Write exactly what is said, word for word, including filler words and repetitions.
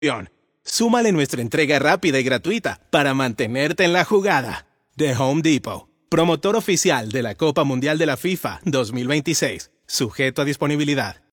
Súmale nuestra entrega rápida y gratuita para mantenerte en la jugada. The Home Depot, promotor oficial de la Copa Mundial de la FIFA dos mil veintiséis, sujeto a disponibilidad.